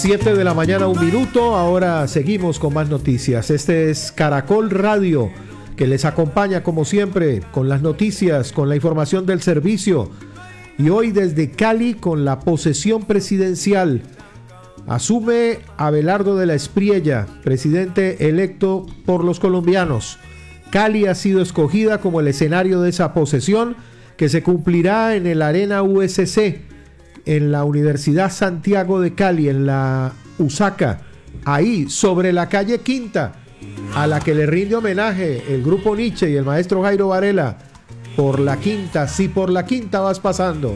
7 de la mañana, 1 minuto. Ahora seguimos con más noticias. Este es Caracol Radio, que les acompaña como siempre con las noticias, con la información del servicio. Y hoy desde Cali con la posesión presidencial. Asume Abelardo de la Espriella, presidente electo por los colombianos. Cali ha sido escogida como el escenario de esa posesión, que se cumplirá en el Arena USC, en la Universidad Santiago de Cali, en la USACA, ahí sobre la calle Quinta, a la que le rinde homenaje el grupo Nietzsche y el maestro Jairo Varela. Por la Quinta, si por la Quinta vas pasando.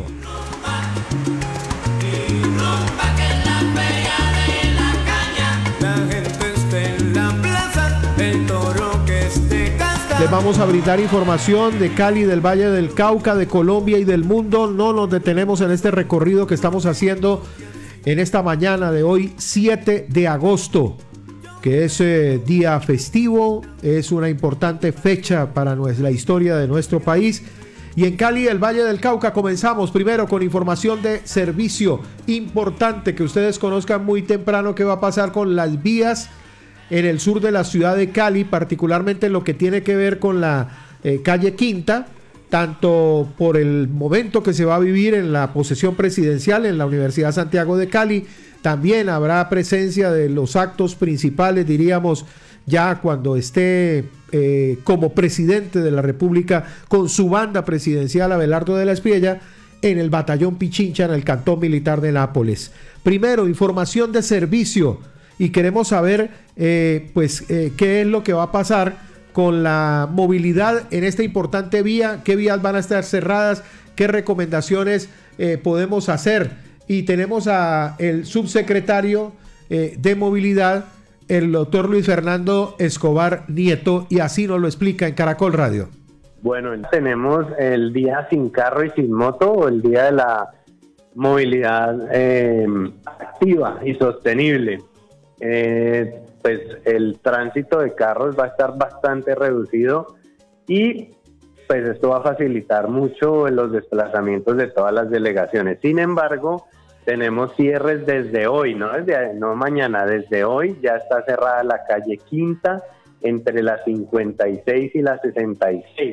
Les vamos a brindar información de Cali, del Valle del Cauca, de Colombia y del mundo. No nos detenemos en este recorrido que estamos haciendo en esta mañana de hoy, 7 de agosto, que es día festivo, es una importante fecha para la historia de nuestro país. Y en Cali, el Valle del Cauca, comenzamos primero con información de servicio importante, que ustedes conozcan muy temprano qué va a pasar con las vías en el sur de la ciudad de Cali, particularmente en lo que tiene que ver con la calle Quinta, tanto por el momento que se va a vivir en la posesión presidencial en la Universidad Santiago de Cali. También habrá presencia de los actos principales, diríamos, ya cuando esté como presidente de la República con su banda presidencial Abelardo de la Espriella en el batallón Pichincha, en el Cantón Militar de Nápoles. Primero, información de servicio, y queremos saber qué es lo que va a pasar con la movilidad en esta importante vía, qué vías van a estar cerradas, qué recomendaciones podemos hacer. Y tenemos a el subsecretario de Movilidad, el doctor Luis Fernando Escobar Nieto, y así nos lo explica en Caracol Radio. Bueno, tenemos el día sin carro y sin moto, o el día de la movilidad activa y sostenible. Pues el tránsito de carros va a estar bastante reducido y pues esto va a facilitar mucho los desplazamientos de todas las delegaciones. Sin embargo, tenemos cierres desde hoy, no mañana, desde hoy ya está cerrada la calle Quinta entre las 56 y las 66.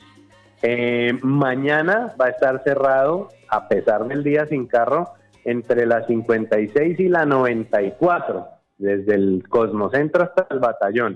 Mañana va a estar cerrado, a pesar del día sin carro, entre las 56 y la 94. Desde el Cosmocentro hasta el Batallón.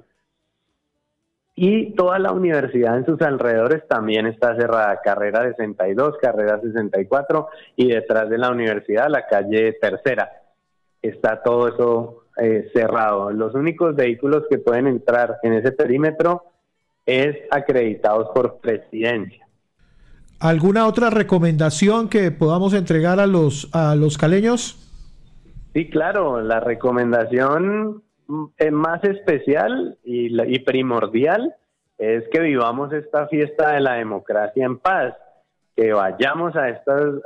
Y toda la universidad en sus alrededores también está cerrada, carrera 62, carrera 64, y detrás de la universidad, la calle Tercera. Está todo eso cerrado. Los únicos vehículos que pueden entrar en ese perímetro es acreditados por Presidencia. ¿Alguna otra recomendación que podamos entregar a los caleños? Sí, claro, la recomendación más especial y primordial es que vivamos esta fiesta de la democracia en paz, que vayamos a estos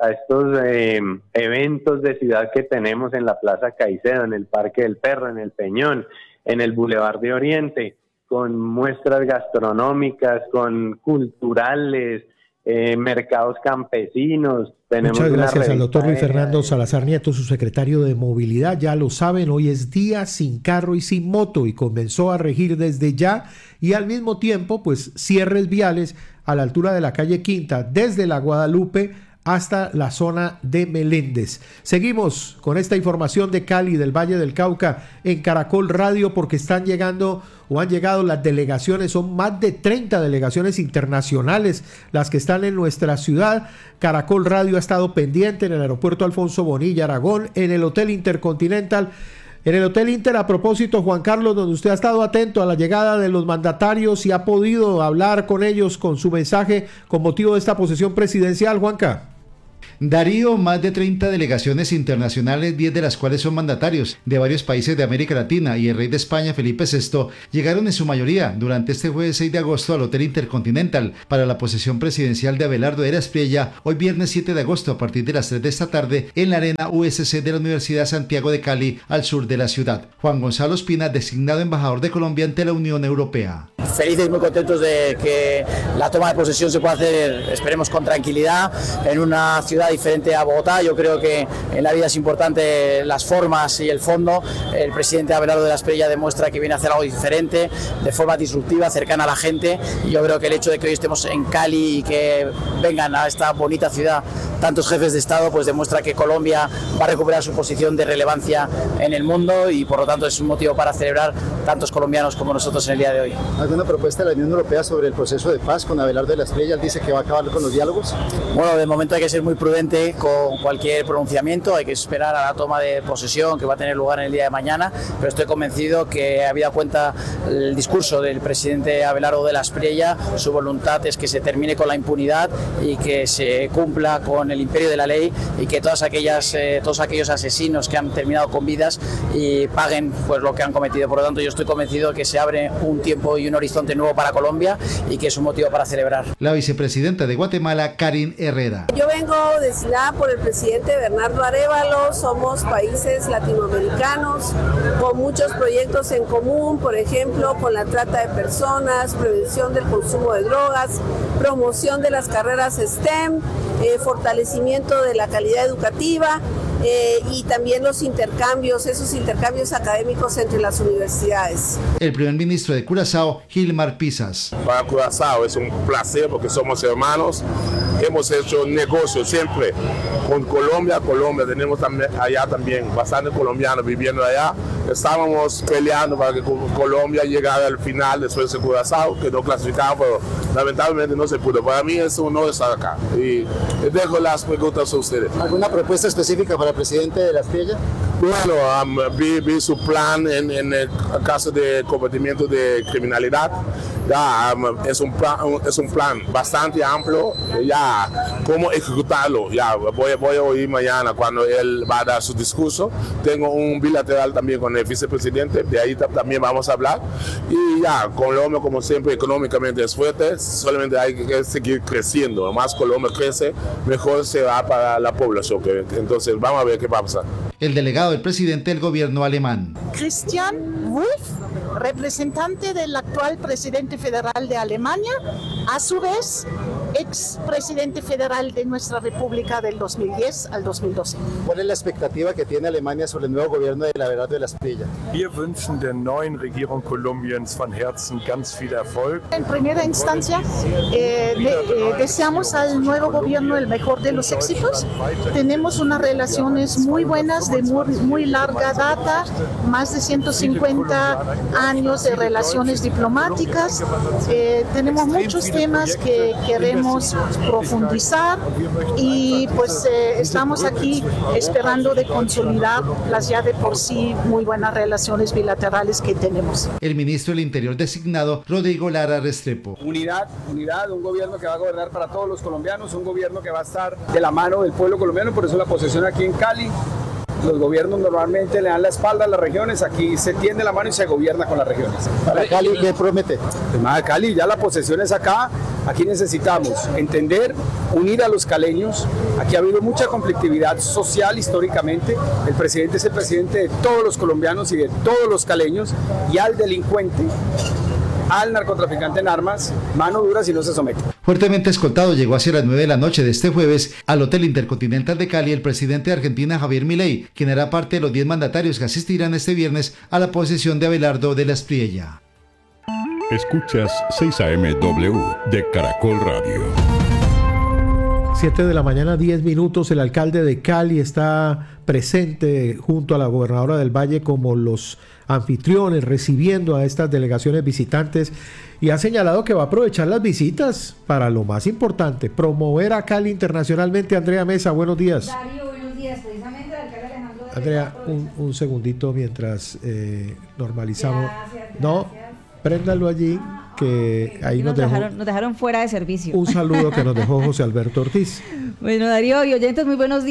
eventos de ciudad que tenemos en la Plaza Caicedo, en el Parque del Perro, en el Peñón, en el Boulevard de Oriente, con muestras gastronómicas, con culturales, mercados campesinos. Muchas gracias al doctor Luis Fernando Salazar Nieto, su secretario de Movilidad. Ya lo saben, hoy es día sin carro y sin moto, y comenzó a regir desde ya, y al mismo tiempo pues cierres viales a la altura de la calle Quinta, desde la Guadalupe hasta la zona de Meléndez. Seguimos con esta información de Cali, del Valle del Cauca, en Caracol Radio, porque han llegado las delegaciones. Son más de 30 delegaciones internacionales las que están en nuestra ciudad. Caracol Radio ha estado pendiente en el aeropuerto Alfonso Bonilla, Aragón, en el Hotel Intercontinental. En el Hotel Inter, a propósito, Juan Carlos, donde usted ha estado atento a la llegada de los mandatarios y ha podido hablar con ellos con su mensaje con motivo de esta posesión presidencial, Juanca. Darío, más de 30 delegaciones internacionales, 10 de las cuales son mandatarios de varios países de América Latina, y el rey de España, Felipe VI, llegaron en su mayoría durante este jueves 6 de agosto al Hotel Intercontinental para la posesión presidencial de Abelardo de la Espriella, hoy viernes 7 de agosto a partir de las 3 de esta tarde en la Arena USC de la Universidad Santiago de Cali, al sur de la ciudad. Juan Gonzalo Espina, designado embajador de Colombia ante la Unión Europea. felices y muy contentos de que la toma de posesión se pueda hacer, esperemos, con tranquilidad, en una ciudad diferente a Bogotá. Yo creo que en la vida es importante las formas y el fondo. El presidente Abelardo de la Espriella demuestra que viene a hacer algo diferente, de forma disruptiva, cercana a la gente, y yo creo que el hecho de que hoy estemos en Cali y que vengan a esta bonita ciudad tantos jefes de Estado, pues demuestra que Colombia va a recuperar su posición de relevancia en el mundo, y por lo tanto es un motivo para celebrar tantos colombianos como nosotros en el día de hoy. ¿Alguna propuesta de la Unión Europea sobre el proceso de paz con Abelardo de la Espriella? Él dice que va a acabar con los diálogos. Bueno, de momento hay que ser muy prudente con cualquier pronunciamiento, hay que esperar a la toma de posesión que va a tener lugar en el día de mañana, pero estoy convencido que, habida cuenta el discurso del presidente Abelardo de la Espriella, su voluntad es que se termine con la impunidad y que se cumpla con el imperio de la ley, y que todos aquellos asesinos que han terminado con vidas y paguen pues lo que han cometido. Por lo tanto, yo estoy convencido que se abre un tiempo y un horizonte nuevo para Colombia y que es un motivo para celebrar. La vicepresidenta de Guatemala, Karin Herrera. Yo vengo designada por el presidente Bernardo Arévalo. Somos países latinoamericanos con muchos proyectos en común, por ejemplo, con la trata de personas, prevención del consumo de drogas, promoción de las carreras STEM, fortalecimiento de la calidad educativa, y también los intercambios, esos intercambios académicos entre las universidades. El primer ministro de Curazao, Gilmar Pisas. Para Curazao es un placer porque somos hermanos, hemos hecho negocios siempre con Colombia. Tenemos allá también bastantes colombianos viviendo allá. Estábamos peleando para que Colombia llegara al final después de Curazao, que no clasificaba, pero lamentablemente no se pudo. Para mí es un honor estar acá y dejo las preguntas a ustedes. ¿Alguna propuesta específica para el presidente de la Espriella? Bueno, vi su plan en el caso de combatimiento de criminalidad. Ya, es un plan bastante amplio. Ya, cómo ejecutarlo. Ya, voy a oír mañana cuando él va a dar su discurso. Tengo un bilateral también con el vicepresidente, de ahí también vamos a hablar. Y ya, Colombia, como siempre, económicamente es fuerte, solamente hay que seguir creciendo. Lo más Colombia crece, mejor será para la población. Entonces, vamos a ver qué va a pasar. El delegado del presidente del gobierno alemán. Christian Wulff, representante del actual presidente federal de Alemania, a su vez expresidente federal de nuestra república del 2010 al 2012. ¿Cuál es la expectativa que tiene Alemania sobre el nuevo gobierno de Abelardo de la Espriella? Wir wünschen der neuen Regierung Kolumbiens von Herzen ganz viel Erfolg. En primera instancia, deseamos al nuevo gobierno el mejor de los éxitos. Tenemos unas relaciones muy buenas de muy larga data, más de 150 años de relaciones diplomáticas. Tenemos muchos temas que queremos profundizar y pues estamos aquí esperando de consolidar las ya de por sí muy buenas relaciones bilaterales que tenemos. El ministro del Interior designado, Rodrigo Lara Restrepo. Unidad, un gobierno que va a gobernar para todos los colombianos, un gobierno que va a estar de la mano del pueblo colombiano, por eso la posesión aquí en Cali. Los gobiernos normalmente le dan la espalda a las regiones, aquí se tiende la mano y se gobierna con las regiones. Para Cali, ¿qué promete? Pues Cali, ya la posesión es acá, aquí necesitamos entender, unir a los caleños, aquí ha habido mucha conflictividad social históricamente, el presidente es el presidente de todos los colombianos y de todos los caleños, y al delincuente, al narcotraficante en armas, mano dura si no se somete. Fuertemente escoltado llegó hacia las 9 de la noche de este jueves al Hotel Intercontinental de Cali el presidente de Argentina, Javier Milei, quien hará parte de los 10 mandatarios que asistirán este viernes a la posesión de Abelardo de la Espriella. Escuchas 6 AM-W de Caracol Radio. 7 de la mañana, 10 minutos. El alcalde de Cali está presente junto a la gobernadora del Valle como los anfitriones, recibiendo a estas delegaciones visitantes, y ha señalado que va a aprovechar las visitas para lo más importante, promover a Cali internacionalmente. Andrea Mesa, buenos días. Darío, buenos días. Precisamente el alcalde Alejandro de Andrea, un segundito mientras normalizamos. Gracias. No, préndalo allí, que ahí nos dejaron fuera de servicio. Un saludo que nos dejó José Alberto Ortiz. Bueno, Darío y oyentes, muy buenos días.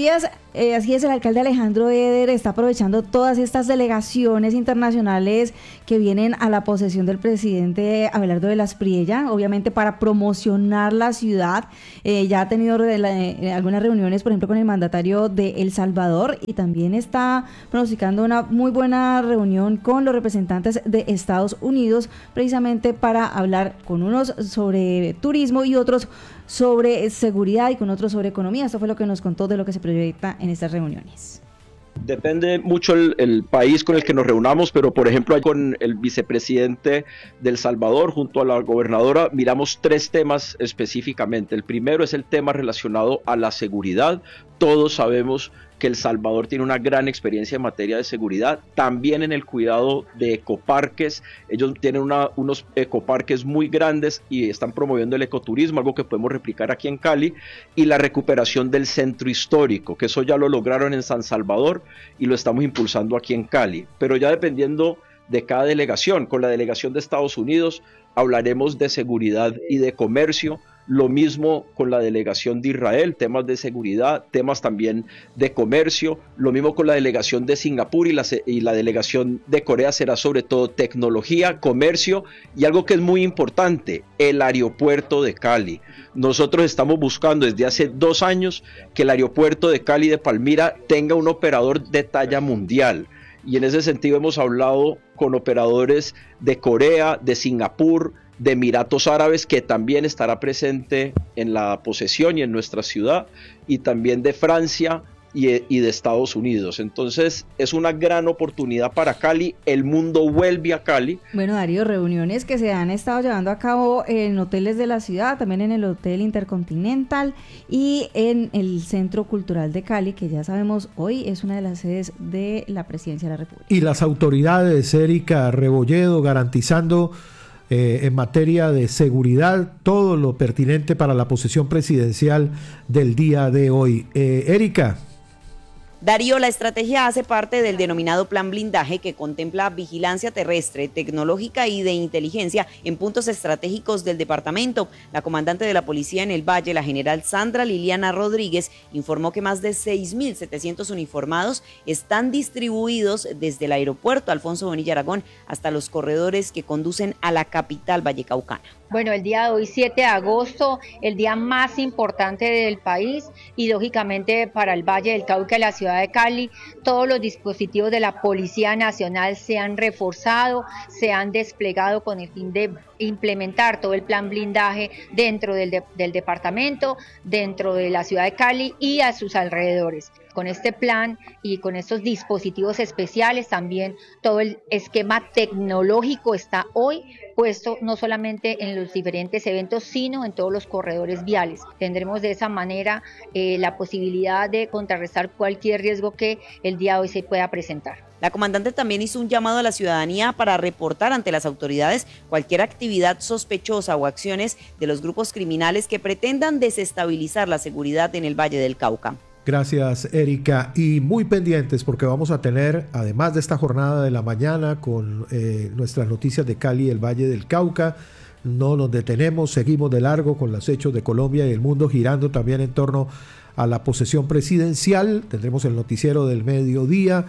Así es, el alcalde Alejandro Eder está aprovechando todas estas delegaciones internacionales que vienen a la posesión del presidente Abelardo de las Priella, obviamente para promocionar la ciudad. Ya ha tenido algunas reuniones, por ejemplo, con el mandatario de El Salvador, y también está pronosticando una muy buena reunión con los representantes de Estados Unidos, precisamente para hablar con unos sobre turismo y otros sobre seguridad y con otros sobre economía. Esto fue lo que nos contó de lo que se proyecta en estas reuniones. Depende mucho el país con el que nos reunamos, pero por ejemplo con el vicepresidente de El Salvador junto a la gobernadora miramos 3 temas específicamente. El primero es el tema relacionado a la seguridad. Todos sabemos que El Salvador tiene una gran experiencia en materia de seguridad, también en el cuidado de ecoparques. Ellos tienen unos ecoparques muy grandes y están promoviendo el ecoturismo, algo que podemos replicar aquí en Cali, y la recuperación del centro histórico, que eso ya lo lograron en San Salvador y lo estamos impulsando aquí en Cali. Pero ya dependiendo de cada delegación, con la delegación de Estados Unidos hablaremos de seguridad y de comercio. Lo mismo con la delegación de Israel, temas de seguridad, temas también de comercio. Lo mismo con la delegación de Singapur y la delegación de Corea será sobre todo tecnología, comercio y algo que es muy importante, el aeropuerto de Cali. Nosotros estamos buscando desde hace 2 años que el aeropuerto de Cali de Palmira tenga un operador de talla mundial. Y en ese sentido hemos hablado con operadores de Corea, de Singapur, de Emiratos Árabes, que también estará presente en la posesión y en nuestra ciudad, y también de Francia y de Estados Unidos. Entonces es una gran oportunidad para Cali. El mundo vuelve a Cali. Bueno, Darío, reuniones que se han estado llevando a cabo en hoteles de la ciudad, también en el Hotel Intercontinental y en el Centro Cultural de Cali, que ya sabemos hoy es una de las sedes de la Presidencia de la República. Y las autoridades, Erika Rebolledo, garantizando en materia de seguridad todo lo pertinente para la posesión presidencial del día de hoy. Erika. Darío, la estrategia hace parte del denominado Plan Blindaje, que contempla vigilancia terrestre, tecnológica y de inteligencia en puntos estratégicos del departamento. La comandante de la policía en el Valle, la general Sandra Liliana Rodríguez, informó que más de 6.700 uniformados están distribuidos desde el aeropuerto Alfonso Bonilla Aragón hasta los corredores que conducen a la capital vallecaucana. Bueno, el día de hoy, 7 de agosto, el día más importante del país y lógicamente para el Valle del Cauca y la ciudad de Cali, todos los dispositivos de la Policía Nacional se han reforzado, se han desplegado con el fin de implementar todo el plan blindaje dentro del departamento, dentro de la ciudad de Cali y a sus alrededores. Con este plan y con estos dispositivos especiales también todo el esquema tecnológico está hoy puesto no solamente en los diferentes eventos, sino en todos los corredores viales. Tendremos de esa manera la posibilidad de contrarrestar cualquier riesgo que el día de hoy se pueda presentar. La comandante también hizo un llamado a la ciudadanía para reportar ante las autoridades cualquier actividad sospechosa o acciones de los grupos criminales que pretendan desestabilizar la seguridad en el Valle del Cauca. Gracias, Erika. Y muy pendientes porque vamos a tener, además de esta jornada de la mañana con nuestras noticias de Cali y el Valle del Cauca, no nos detenemos, seguimos de largo con los hechos de Colombia y el mundo, girando también en torno a la posesión presidencial. Tendremos el noticiero del mediodía.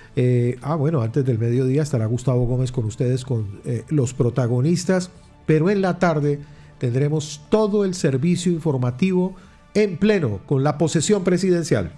Bueno, antes del mediodía estará Gustavo Gómez con ustedes con los protagonistas, pero en la tarde tendremos todo el servicio informativo en pleno con la posesión presidencial.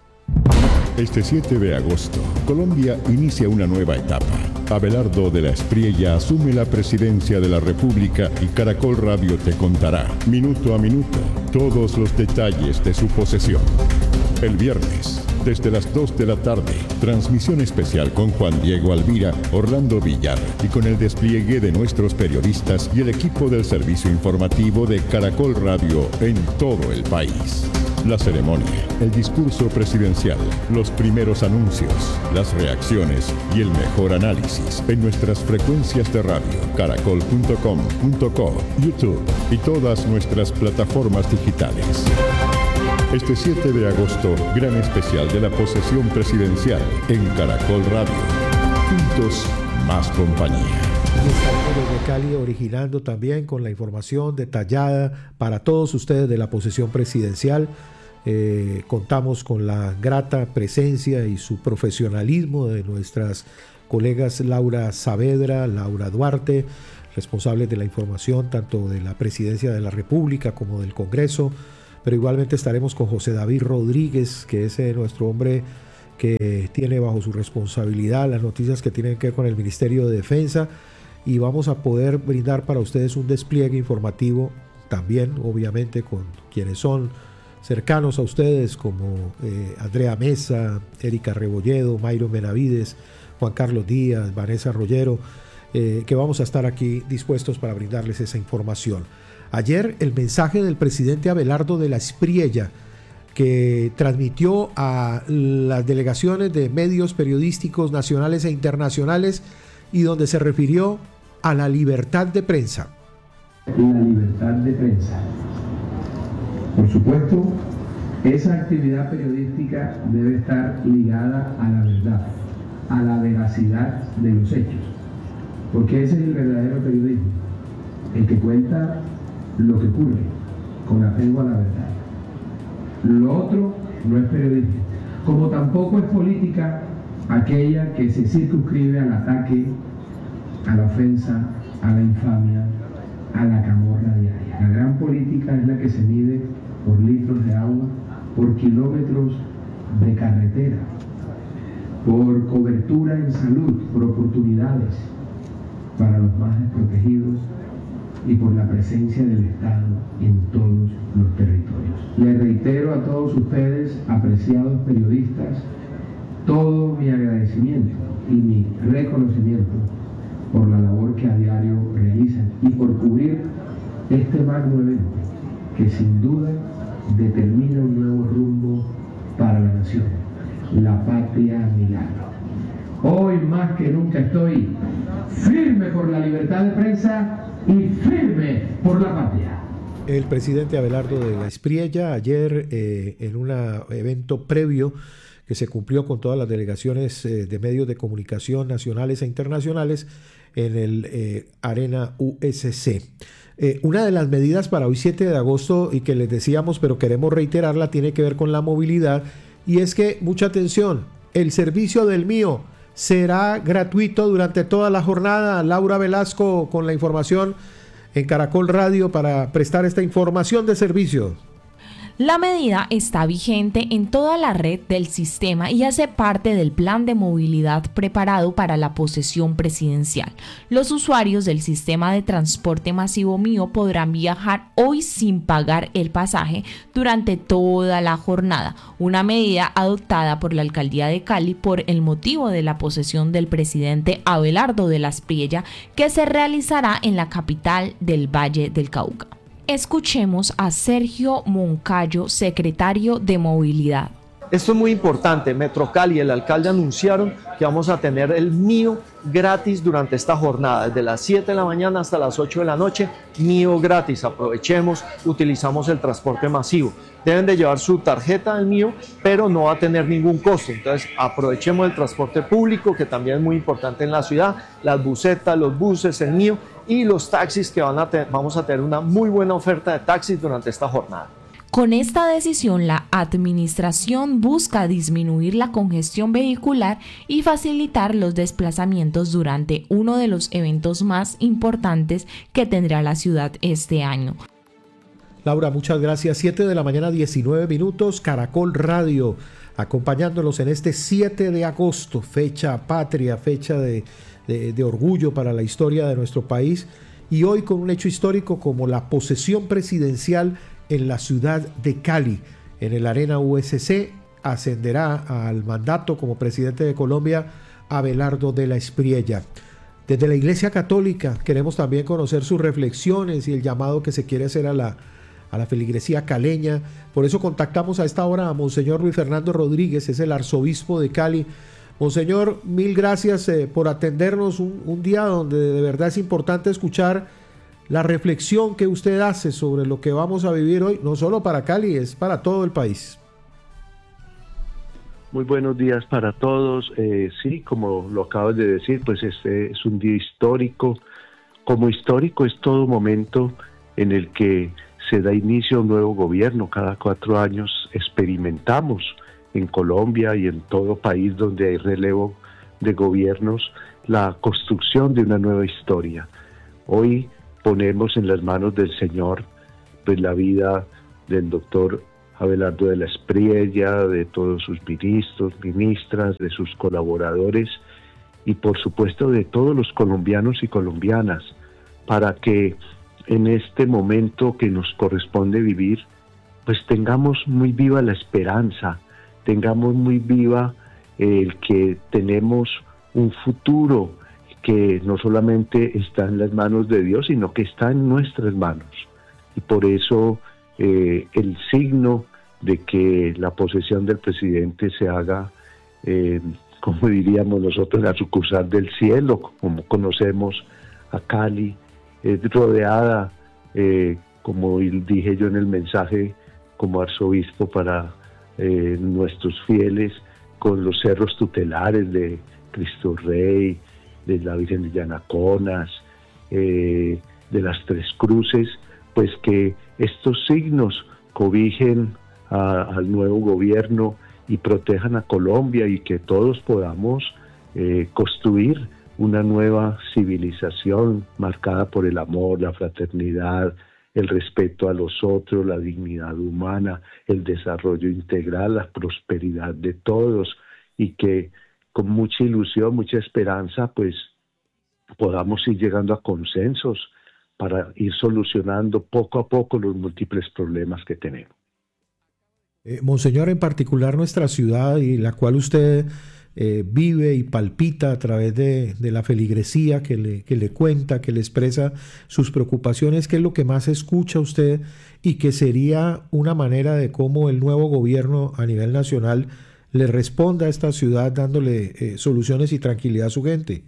Este 7 de agosto, Colombia inicia una nueva etapa. Abelardo de las Priella asume la presidencia de la República y Caracol Radio te contará, minuto a minuto, todos los detalles de su posesión. El viernes, desde las 2 de la tarde, transmisión especial con Juan Diego Alvira, Orlando Villar y con el despliegue de nuestros periodistas y el equipo del servicio informativo de Caracol Radio en todo el país. La ceremonia, el discurso presidencial, los primeros anuncios, las reacciones y el mejor análisis en nuestras frecuencias de radio, caracol.com.co, YouTube y todas nuestras plataformas digitales. Este 7 de agosto, gran especial de la posesión presidencial en Caracol Radio. Juntos, más compañía. Y estamos desde Cali originando también con la información detallada para todos ustedes de la posesión presidencial. Contamos con la grata presencia y su profesionalismo de nuestras colegas Laura Saavedra, Laura Duarte, responsables de la información tanto de la Presidencia de la República como del Congreso, pero igualmente estaremos con José David Rodríguez, que es nuestro hombre que tiene bajo su responsabilidad las noticias que tienen que ver con el Ministerio de Defensa, y vamos a poder brindar para ustedes un despliegue informativo también, obviamente, con quienes son cercanos a ustedes, como Andrea Mesa, Erika Rebolledo, Mayro Benavides, Juan Carlos Díaz, Vanessa Rollero, que vamos a estar aquí dispuestos para brindarles esa información. Ayer el mensaje del presidente Abelardo de la Espriella, que transmitió a las delegaciones de medios periodísticos nacionales e internacionales, y donde se refirió a la libertad de prensa. La libertad de prensa. Por supuesto, esa actividad periodística debe estar ligada a la verdad, a la veracidad de los hechos, porque ese es el verdadero periodismo, el que cuenta lo que ocurre con apego a la verdad. Lo otro no es periodismo, como tampoco es política aquella que se circunscribe al ataque, a la ofensa, a la infamia, a la camorra diaria. La gran política es la que se mide por litros de agua, por kilómetros de carretera, por cobertura en salud, por oportunidades para los más desprotegidos y por la presencia del Estado en todos los territorios. Les reitero a todos ustedes, apreciados periodistas, todo mi agradecimiento y mi reconocimiento por la labor que a diario realizan y por cubrir este magno evento que sin duda determina un nuevo rumbo para la nación, la patria milagro. Hoy más que nunca estoy firme por la libertad de prensa y firme por la patria. El presidente Abelardo de la Espriella ayer en un evento previo que se cumplió con todas las delegaciones de medios de comunicación nacionales e internacionales en el Arena USC. Una de las medidas para hoy 7 de agosto y que les decíamos pero queremos reiterarla tiene que ver con la movilidad, y es que, mucha atención, el servicio del Mío será gratuito durante toda la jornada. Laura Velasco con la información en Caracol Radio para prestar esta información de servicio. La medida está vigente en toda la red del sistema y hace parte del plan de movilidad preparado para la posesión presidencial. Los usuarios del sistema de transporte masivo Mío podrán viajar hoy sin pagar el pasaje durante toda la jornada, una medida adoptada por la alcaldía de Cali por el motivo de la posesión del presidente Abelardo de la Espriella, que se realizará en la capital del Valle del Cauca. Escuchemos a Sergio Moncayo, secretario de Movilidad. Esto es muy importante. Metrocali y el alcalde anunciaron que vamos a tener el Mío gratis durante esta jornada, desde las 7 de la mañana hasta las 8 de la noche, Mío gratis. Aprovechemos, utilizamos el transporte masivo. Deben de llevar su tarjeta del Mío, pero no va a tener ningún costo. Entonces aprovechemos el transporte público, que también es muy importante en la ciudad, las busetas, los buses, el Mío y los taxis, que vamos a tener una muy buena oferta de taxis durante esta jornada. Con esta decisión, la administración busca disminuir la congestión vehicular y facilitar los desplazamientos durante uno de los eventos más importantes que tendrá la ciudad este año. Laura, muchas gracias. 7 de la mañana, 19 minutos, Caracol Radio, acompañándolos en este 7 de agosto, fecha patria, fecha de orgullo para la historia de nuestro país, y hoy con un hecho histórico como la posesión presidencial en la ciudad de Cali. En el Arena USC ascenderá al mandato como presidente de Colombia Abelardo de la Espriella. Desde la Iglesia Católica queremos también conocer sus reflexiones y el llamado que se quiere hacer a la feligresía caleña. Por eso contactamos a esta hora a Monseñor Luis Fernando Rodríguez, es el arzobispo de Cali. Monseñor, mil gracias por atendernos un día donde de verdad es importante escuchar la reflexión que usted hace sobre lo que vamos a vivir hoy, no solo para Cali, es para todo el país. Muy buenos días para todos. Sí, como lo acabas de decir, pues este es un día histórico. Como histórico es todo momento en el que se da inicio a un nuevo gobierno. Cada 4 años experimentamos en Colombia y en todo país donde hay relevo de gobiernos la construcción de una nueva historia. Hoy ponemos en las manos del Señor pues la vida del doctor Abelardo de la Espriella, de todos sus ministros, ministras, de sus colaboradores y por supuesto de todos los colombianos y colombianas, para que en este momento que nos corresponde vivir, pues tengamos muy viva la esperanza, tengamos muy viva el que tenemos un futuro que no solamente está en las manos de Dios, sino que está en nuestras manos. Y por eso el signo de que la posesión del presidente se haga, como diríamos nosotros, la sucursal del cielo, como conocemos a Cali, rodeada, como dije yo en el mensaje como arzobispo para nuestros fieles, con los cerros tutelares de Cristo Rey, de la Virgen de Yanaconas, de las Tres Cruces, pues que estos signos cobijen al nuevo gobierno y protejan a Colombia y que todos podamos construir una nueva civilización marcada por el amor, la fraternidad, el respeto a los otros, la dignidad humana, el desarrollo integral, la prosperidad de todos y que con mucha ilusión, mucha esperanza, pues podamos ir llegando a consensos para ir solucionando poco a poco los múltiples problemas que tenemos. Monseñor, en particular nuestra ciudad y la cual usted vive y palpita a través de la feligresía que le cuenta, que le expresa sus preocupaciones, ¿qué es lo que más escucha usted y que sería una manera de cómo el nuevo gobierno a nivel nacional le responda a esta ciudad dándole soluciones y tranquilidad a su gente?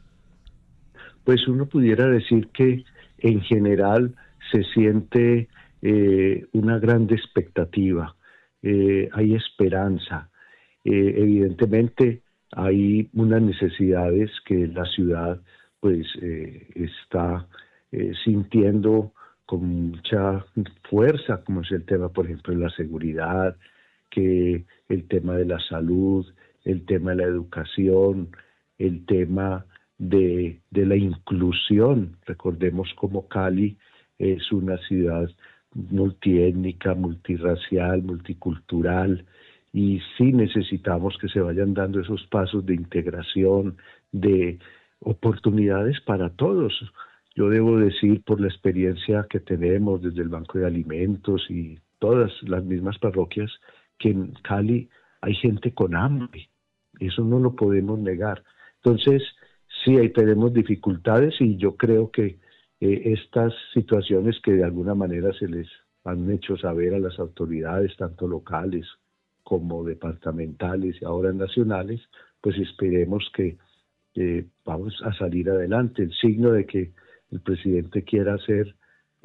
Pues uno pudiera decir que en general se siente una gran expectativa, hay esperanza. Evidentemente hay unas necesidades que la ciudad pues está sintiendo con mucha fuerza, como es el tema, por ejemplo, de la seguridad, que el tema de la salud, el tema de la educación, el tema de la inclusión. Recordemos como Cali es una ciudad multiétnica, multirracial, multicultural, y sí necesitamos que se vayan dando esos pasos de integración, de oportunidades para todos. Yo debo decir, por la experiencia que tenemos desde el Banco de Alimentos y todas las mismas parroquias, que en Cali hay gente con hambre, eso no lo podemos negar. Entonces, sí, ahí tenemos dificultades y yo creo que estas situaciones que de alguna manera se les han hecho saber a las autoridades, tanto locales como departamentales y ahora nacionales, pues esperemos que vamos a salir adelante. El signo de que el presidente quiera hacer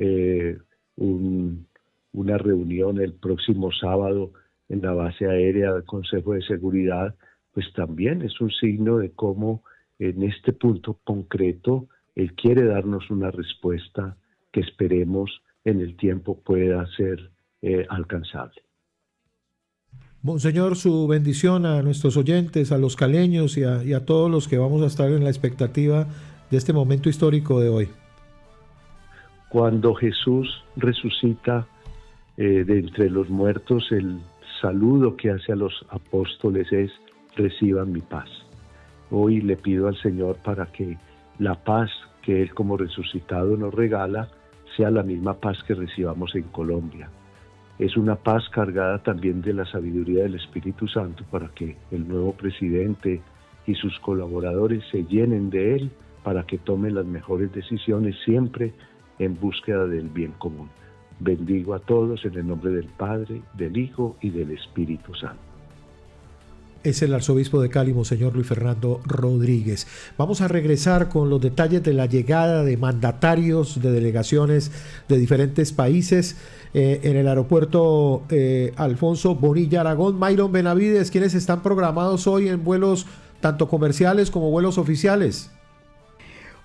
una reunión el próximo sábado en la base aérea del Consejo de Seguridad, pues también es un signo de cómo en este punto concreto él quiere darnos una respuesta que esperemos en el tiempo pueda ser alcanzable. Monseñor, su bendición a nuestros oyentes, a los caleños y a todos los que vamos a estar en la expectativa de este momento histórico de hoy. Cuando Jesús resucita de entre los muertos, el saludo que hace a los apóstoles es: reciban mi paz. Hoy le pido al Señor para que la paz que Él como resucitado nos regala sea la misma paz que recibamos en Colombia. Es una paz cargada también de la sabiduría del Espíritu Santo para que el nuevo presidente y sus colaboradores se llenen de Él para que tomen las mejores decisiones siempre en búsqueda del bien común. Bendigo a todos en el nombre del Padre, del Hijo y del Espíritu Santo. Es el arzobispo de Cali, Monseñor Luis Fernando Rodríguez. Vamos a regresar con los detalles de la llegada de mandatarios de delegaciones de diferentes países en el aeropuerto Alfonso Bonilla Aragón. Mayron Benavides, ¿quiénes están programados hoy en vuelos tanto comerciales como vuelos oficiales?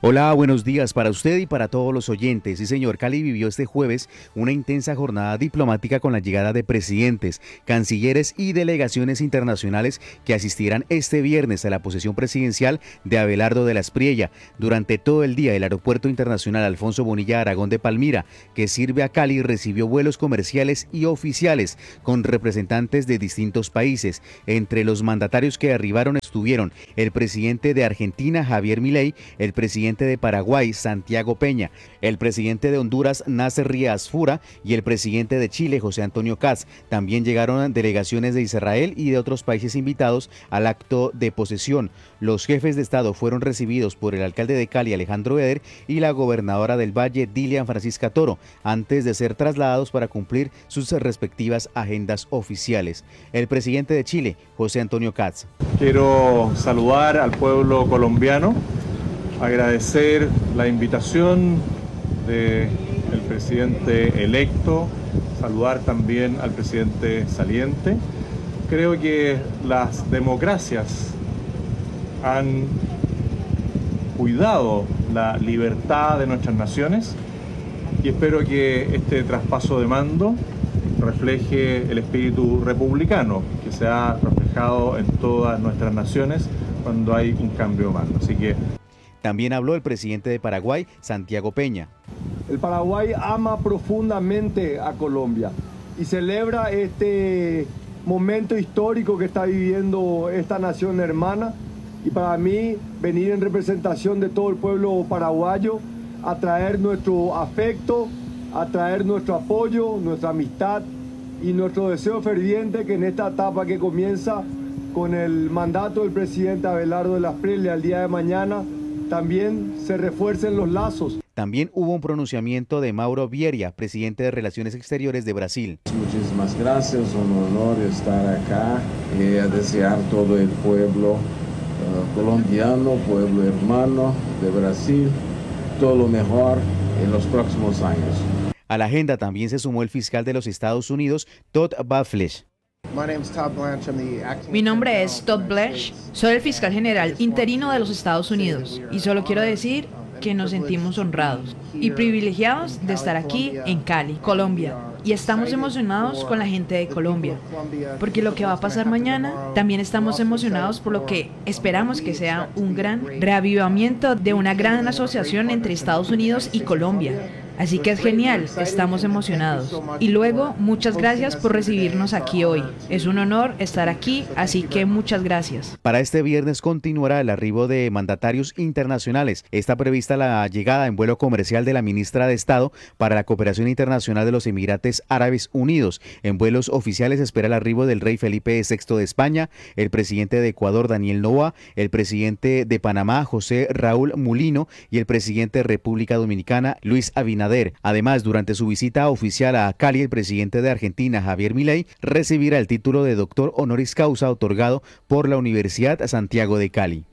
Hola, buenos días para usted y para todos los oyentes. Sí, señor, Cali vivió este jueves una intensa jornada diplomática con la llegada de presidentes, cancilleres y delegaciones internacionales que asistirán este viernes a la posesión presidencial de Abelardo de la Espriella. Durante todo el día, el Aeropuerto Internacional Alfonso Bonilla Aragón de Palmira, que sirve a Cali, recibió vuelos comerciales y oficiales con representantes de distintos países. Entre los mandatarios que arribaron estuvieron el presidente de Argentina, Javier Milei, el presidente de Paraguay, Santiago Peña, el presidente de Honduras, Nasser Rías Fura, y el presidente de Chile, José Antonio Kast. También llegaron delegaciones de Israel y de otros países invitados al acto de posesión. Los jefes de Estado fueron recibidos por el alcalde de Cali, Alejandro Eder, y la gobernadora del Valle, Dilian Francisca Toro, antes de ser trasladados para cumplir sus respectivas agendas oficiales. El presidente de Chile, José Antonio Kast. Quiero saludar al pueblo colombiano, agradecer la invitación del presidente electo, saludar también al presidente saliente. Creo que las democracias han cuidado la libertad de nuestras naciones y espero que este traspaso de mando refleje el espíritu republicano que se ha reflejado en todas nuestras naciones cuando hay un cambio de mando. Así que también habló el presidente de Paraguay, Santiago Peña. El Paraguay ama profundamente a Colombia y celebra este momento histórico que está viviendo esta nación hermana. Y para mí, venir en representación de todo el pueblo paraguayo a traer nuestro afecto, a traer nuestro apoyo, nuestra amistad y nuestro deseo ferviente que en esta etapa que comienza con el mandato del presidente Abelardo de la Espriella al día de mañana, también se refuercen los lazos. También hubo un pronunciamiento de Mauro Vieira, presidente de Relaciones Exteriores de Brasil. Muchísimas gracias, un honor estar acá y a desear todo el pueblo colombiano, pueblo hermano de Brasil, todo lo mejor en los próximos años. A la agenda también se sumó el fiscal de los Estados Unidos, Todd Blanche. Mi nombre es Todd Blanche, soy el fiscal general interino de los Estados Unidos y solo quiero decir que nos sentimos honrados y privilegiados de estar aquí en Cali, Colombia. Y estamos emocionados con la gente de Colombia, porque lo que va a pasar mañana, también estamos emocionados por lo que esperamos que sea un gran reavivamiento de una gran asociación entre Estados Unidos y Colombia. Así que es genial, estamos emocionados. Y luego, muchas gracias por recibirnos aquí hoy. Es un honor estar aquí, así que muchas gracias. Para este viernes continuará el arribo de mandatarios internacionales. Está prevista la llegada en vuelo comercial de la ministra de Estado para la Cooperación Internacional de los Emirates Árabes Unidos. En vuelos oficiales espera el arribo del rey Felipe VI de España, el presidente de Ecuador, Daniel Noboa, el presidente de Panamá, José Raúl Mulino, y el presidente de República Dominicana, Luis Abinader. Además, durante su visita oficial a Cali, el presidente de Argentina, Javier Milei, recibirá el título de doctor honoris causa otorgado por la Universidad Santiago de Cali.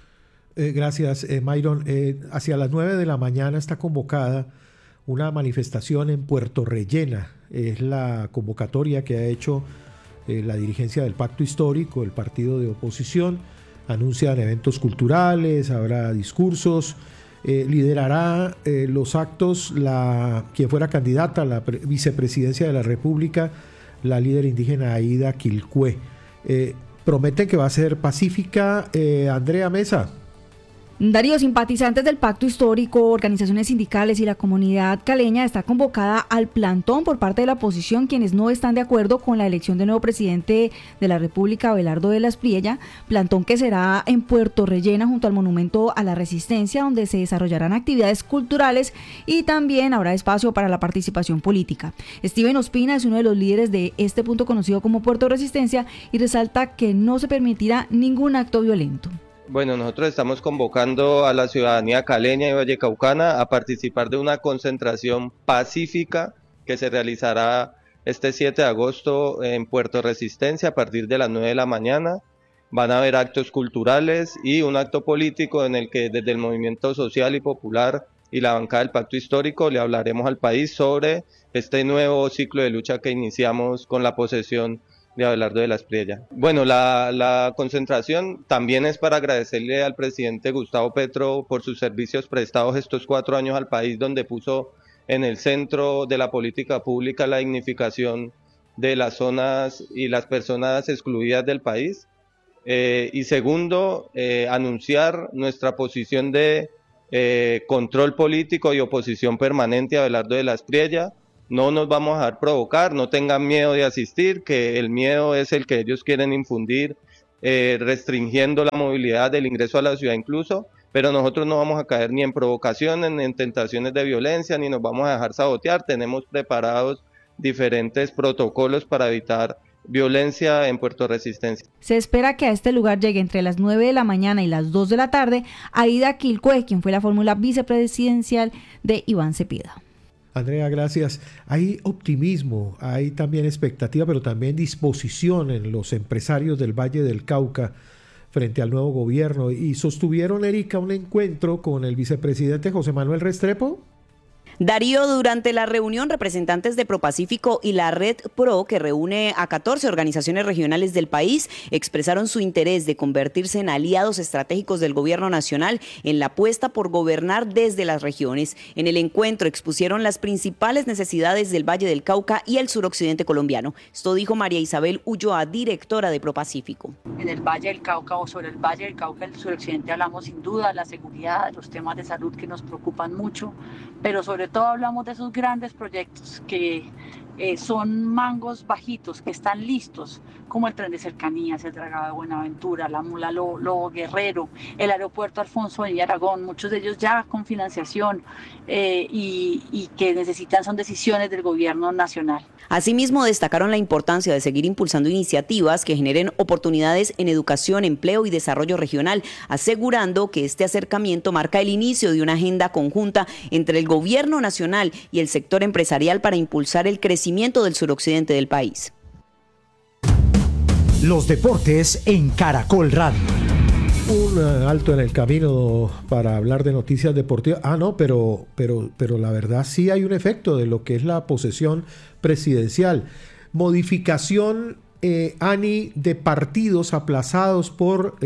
Gracias, Myron. Hacia las 9 de la mañana está convocada una manifestación en Puerto Rellena. Es la convocatoria que ha hecho la dirigencia del Pacto Histórico, el partido de oposición. Anuncian eventos culturales, habrá discursos. Liderará los actos quien fuera candidata a la vicepresidencia de la República, la líder indígena Aida Quilcué. Prometen que va a ser pacífica. Andrea Mesa. Darío, simpatizantes del Pacto Histórico, organizaciones sindicales y la comunidad caleña está convocada al plantón por parte de la oposición, quienes no están de acuerdo con la elección del nuevo presidente de la República, Abelardo de la Espriella, plantón que será en Puerto Rellena junto al Monumento a la Resistencia, donde se desarrollarán actividades culturales y también habrá espacio para la participación política. Steven Ospina es uno de los líderes de este punto conocido como Puerto Resistencia y resalta que no se permitirá ningún acto violento. Bueno, nosotros estamos convocando a la ciudadanía caleña y vallecaucana a participar de una concentración pacífica que se realizará este 7 de agosto en Puerto Resistencia a partir de las 9 de la mañana. Van a haber actos culturales y un acto político en el que desde el movimiento social y popular y la bancada del Pacto Histórico le hablaremos al país sobre este nuevo ciclo de lucha que iniciamos con la posesión de Abelardo de la Espriella. Bueno, la concentración también es para agradecerle al presidente Gustavo Petro por sus servicios prestados estos 4 años al país, donde puso en el centro de la política pública la dignificación de las zonas y las personas excluidas del país. Y segundo, anunciar nuestra posición de control político y oposición permanente a Abelardo de la Espriella. No nos vamos a dejar provocar, no tengan miedo de asistir, que el miedo es el que ellos quieren infundir, restringiendo la movilidad del ingreso a la ciudad incluso, pero nosotros no vamos a caer ni en provocaciones, ni en tentaciones de violencia, ni nos vamos a dejar sabotear. Tenemos preparados diferentes protocolos para evitar violencia en Puerto Resistencia. Se espera que a este lugar llegue entre las 9 de la mañana y las 2 de la tarde Aida Quilcue, quien fue la fórmula vicepresidencial de Iván Cepeda. Andrea, gracias. Hay optimismo, hay también expectativa, pero también disposición en los empresarios del Valle del Cauca frente al nuevo gobierno. Y sostuvieron, Erika, un encuentro con el vicepresidente José Manuel Restrepo. Darío, durante la reunión, representantes de ProPacífico y la Red PRO, que reúne a 14 organizaciones regionales del país, expresaron su interés de convertirse en aliados estratégicos del gobierno nacional en la apuesta por gobernar desde las regiones. En el encuentro expusieron las principales necesidades del Valle del Cauca y el suroccidente colombiano. Esto dijo María Isabel Ulloa, directora de ProPacífico. En el Valle del Cauca o sobre el Valle del Cauca, el suroccidente, hablamos sin duda de la seguridad, de los temas de salud que nos preocupan mucho, pero sobre todo hablamos de esos grandes proyectos que son mangos bajitos, que están listos, como el tren de cercanías, el dragado de Buenaventura, la mula Lobo Guerrero, el aeropuerto Alfonso de Aragón, muchos de ellos ya con financiación y que necesitan, son decisiones del gobierno nacional. Asimismo, destacaron la importancia de seguir impulsando iniciativas que generen oportunidades en educación, empleo y desarrollo regional, asegurando que este acercamiento marca el inicio de una agenda conjunta entre el gobierno nacional y el sector empresarial para impulsar el crecimiento del suroccidente del país. Los deportes en Caracol Radio. Un alto en el camino para hablar de noticias deportivas. Pero la verdad sí hay un efecto de lo que es la posesión presidencial. Modificación, Ani, de partidos aplazados por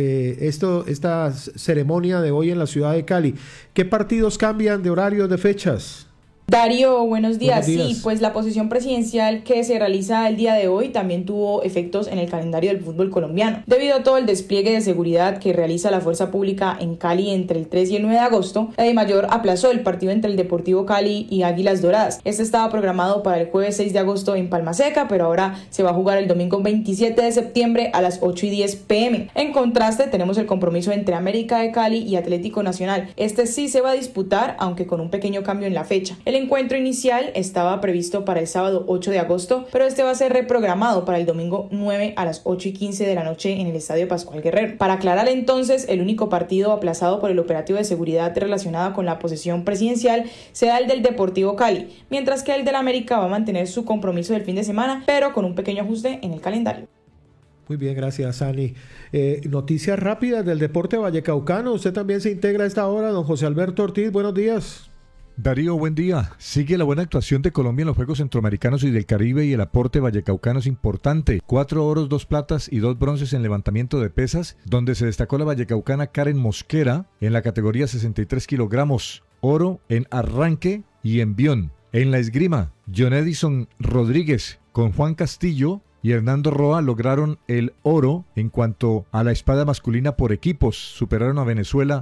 esta ceremonia de hoy en la ciudad de Cali. ¿Qué partidos cambian de horarios, de fechas? Darío, buenos días. Sí, pues la posesión presidencial que se realiza el día de hoy también tuvo efectos en el calendario del fútbol colombiano. Debido a todo el despliegue de seguridad que realiza la Fuerza Pública en Cali entre el 3 y el 9 de agosto, la DIMAYOR aplazó el partido entre el Deportivo Cali y Águilas Doradas. Este estaba programado para el jueves 6 de agosto en Palma Seca, pero ahora se va a jugar el domingo 27 de septiembre a las 8:10 p.m. En contraste, tenemos el compromiso entre América de Cali y Atlético Nacional. Este sí se va a disputar, aunque con un pequeño cambio en la fecha. El encuentro inicial estaba previsto para el sábado 8 de agosto, pero este va a ser reprogramado para el domingo 9 a las 8:15 de la noche en el Estadio Pascual Guerrero. Para aclarar entonces, el único partido aplazado por el operativo de seguridad relacionado con la posesión presidencial será el del Deportivo Cali, mientras que el del América va a mantener su compromiso del fin de semana, pero con un pequeño ajuste en el calendario. Muy bien, gracias, Ani. Noticias rápidas del deporte vallecaucano. Usted también se integra a esta hora, don José Alberto Ortiz. Buenos días. Darío, buen día. Sigue la buena actuación de Colombia en los Juegos Centroamericanos y del Caribe y el aporte vallecaucano es importante. 4 oros, 2 platas y 2 bronces en levantamiento de pesas, donde se destacó la vallecaucana Karen Mosquera en la categoría 63 kilogramos, oro en arranque y envión. En la esgrima, John Edison Rodríguez con Juan Castillo y Hernando Roa lograron el oro en cuanto a la espada masculina por equipos. Superaron a Venezuela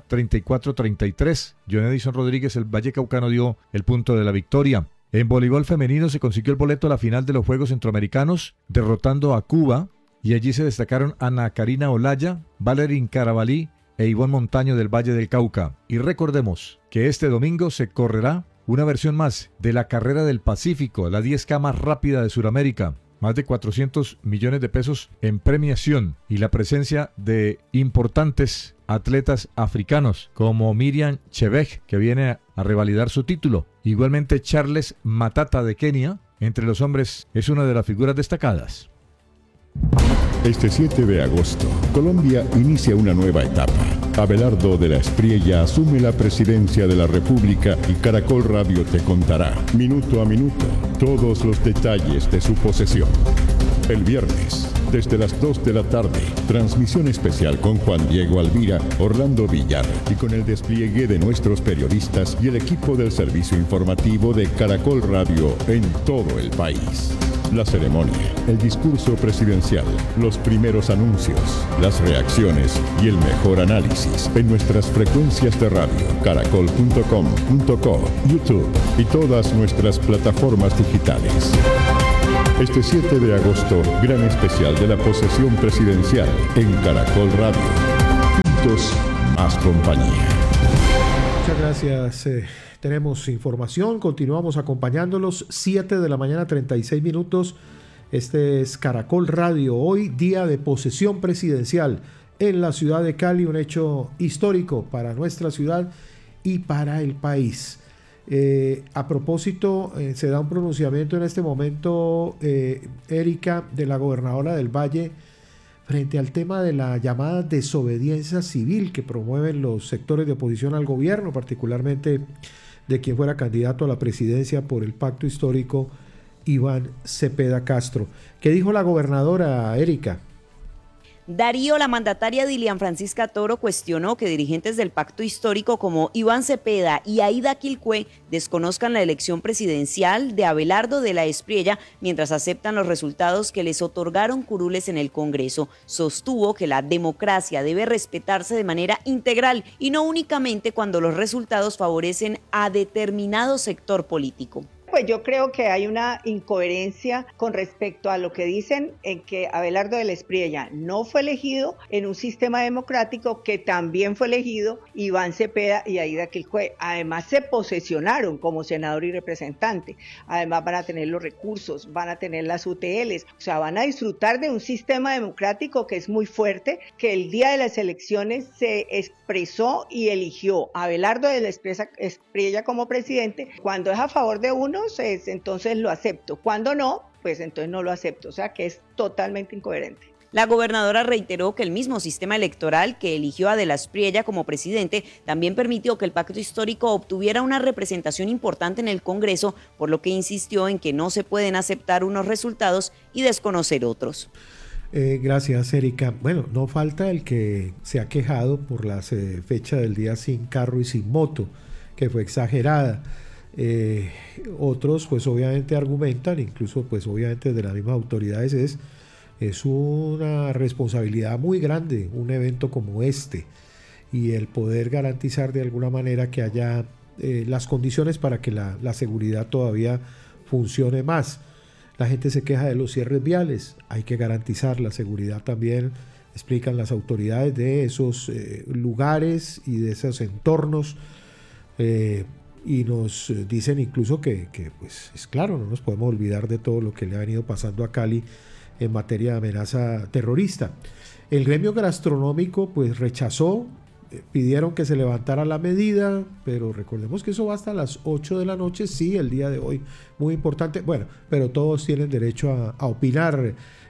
34-33. John Edison Rodríguez, el vallecaucano, dio el punto de la victoria. En voleibol femenino se consiguió el boleto a la final de los Juegos Centroamericanos, derrotando a Cuba, y allí se destacaron Ana Karina Olaya, Valerín Carabalí e Ivonne Montaño del Valle del Cauca. Y recordemos que este domingo se correrá una versión más de la Carrera del Pacífico, la 10K más rápida de Sudamérica. Más de 400 millones de pesos en premiación y la presencia de importantes atletas africanos como Miriam Chebet, que viene a revalidar su título. Igualmente Charles Matata de Kenia, entre los hombres, es una de las figuras destacadas. Este 7 de agosto, Colombia inicia una nueva etapa. Abelardo de la Espriella asume la presidencia de la República y Caracol Radio te contará, minuto a minuto, todos los detalles de su posesión. El viernes, desde las 2 de la tarde. Transmisión especial con Juan Diego Alvira, Orlando Villar y con el despliegue de nuestros periodistas y el equipo del servicio informativo de Caracol Radio en todo el país. La ceremonia, el discurso presidencial, los primeros anuncios, las reacciones y el mejor análisis en nuestras frecuencias de radio, caracol.com.co, YouTube y todas nuestras plataformas digitales. Este 7 de agosto, gran especial de la posesión presidencial en Caracol Radio. Juntos, más compañía. Muchas gracias. Tenemos información, continuamos acompañándolos, 7 de la mañana, 36 minutos. Este es Caracol Radio, hoy día de posesión presidencial en la ciudad de Cali, un hecho histórico para nuestra ciudad y para el país. A propósito, se da un pronunciamiento en este momento, Erika, de la gobernadora del Valle, frente al tema de la llamada desobediencia civil que promueven los sectores de oposición al gobierno, particularmente de quien fuera candidato a la presidencia por el pacto histórico, Iván Cepeda Castro. ¿Qué dijo la gobernadora, Erika? Darío, la mandataria Dilian Francisca Toro cuestionó que dirigentes del pacto histórico como Iván Cepeda y Aida Quilcue desconozcan la elección presidencial de Abelardo de la Espriella mientras aceptan los resultados que les otorgaron curules en el Congreso. Sostuvo que la democracia debe respetarse de manera integral y no únicamente cuando los resultados favorecen a determinado sector político. Pues yo creo que hay una incoherencia con respecto a lo que dicen en que Abelardo de la Espriella no fue elegido en un sistema democrático, que también fue elegido Iván Cepeda y Aida Quilcue. Además se posesionaron como senador y representante. Además van a tener los recursos, van a tener las UTLs, o sea, van a disfrutar de un sistema democrático que es muy fuerte, que el día de las elecciones se expresó y eligió a Abelardo de la Espriella como presidente. Cuando es a favor de uno, entonces lo acepto. Cuando no, pues entonces no lo acepto. O sea que es totalmente incoherente. La gobernadora reiteró que el mismo sistema electoral que eligió a de la Espriella como presidente también permitió que el pacto histórico obtuviera una representación importante en el Congreso, por lo que insistió en que no se pueden aceptar unos resultados y desconocer otros. Gracias, Erika. Bueno, no falta el que se ha quejado por la fecha del día sin carro y sin moto, que fue exagerada. Otros pues obviamente argumentan, incluso pues obviamente de las mismas autoridades, es una responsabilidad muy grande un evento como este, y el poder garantizar de alguna manera que haya las condiciones para que la seguridad todavía funcione más. La gente se queja de los cierres viales, hay que garantizar la seguridad también, explican las autoridades de esos lugares y de esos entornos, y nos dicen incluso que pues es claro, no nos podemos olvidar de todo lo que le ha venido pasando a Cali en materia de amenaza terrorista. El gremio gastronómico pues rechazó, pidieron que se levantara la medida, pero recordemos que eso va hasta las 8 de la noche, sí, el día de hoy, muy importante. Bueno, pero todos tienen derecho a opinar.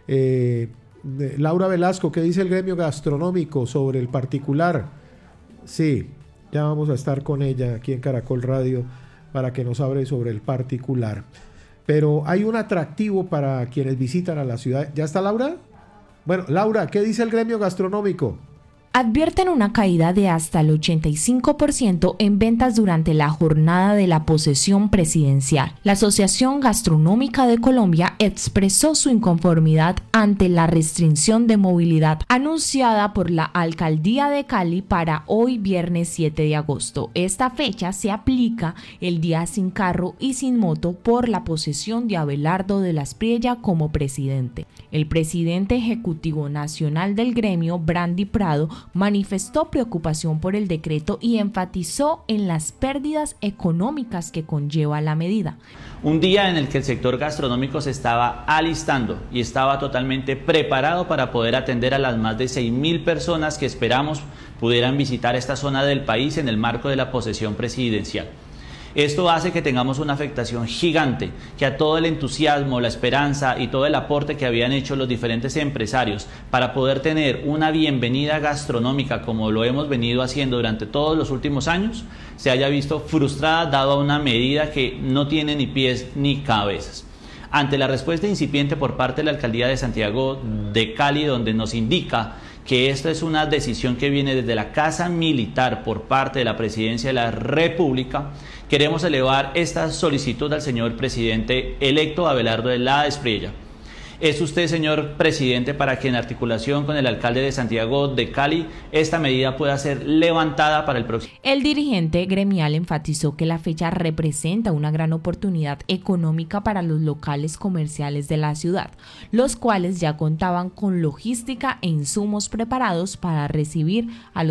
Laura Velasco, ¿qué dice el gremio gastronómico sobre el particular? Sí, ya vamos a estar con ella aquí en Caracol Radio para que nos hable sobre el particular. Pero hay un atractivo para quienes visitan a la ciudad. ¿Ya está Laura? Bueno, Laura, ¿qué dice el gremio gastronómico? Advierten una caída de hasta el 85% en ventas durante la jornada de la posesión presidencial. La Asociación Gastronómica de Colombia expresó su inconformidad ante la restricción de movilidad anunciada por la Alcaldía de Cali para hoy viernes 7 de agosto. Esta fecha se aplica el día sin carro y sin moto por la posesión de Abelardo de la Espriella como presidente. El presidente ejecutivo nacional del gremio, Brandy Prado, manifestó preocupación por el decreto y enfatizó en las pérdidas económicas que conlleva la medida. Un día en el que el sector gastronómico se estaba alistando y estaba totalmente preparado para poder atender a las más de 6.000 personas que esperamos pudieran visitar esta zona del país en el marco de la posesión presidencial. Esto hace que tengamos una afectación gigante, que a todo el entusiasmo, la esperanza y todo el aporte que habían hecho los diferentes empresarios para poder tener una bienvenida gastronómica como lo hemos venido haciendo durante todos los últimos años, se haya visto frustrada dado a una medida que no tiene ni pies ni cabezas. Ante la respuesta incipiente por parte de la Alcaldía de Santiago de Cali, donde nos indica que esta es una decisión que viene desde la Casa Militar por parte de la Presidencia de la República, queremos elevar esta solicitud al señor presidente electo Abelardo de la Espriella. ¿Es usted, señor presidente, para que en articulación con el alcalde de Santiago de Cali esta medida pueda ser levantada para el próximo? El dirigente gremial enfatizó que la fecha representa una gran oportunidad económica para los locales comerciales de la ciudad, los cuales ya contaban con logística e insumos preparados para recibir a los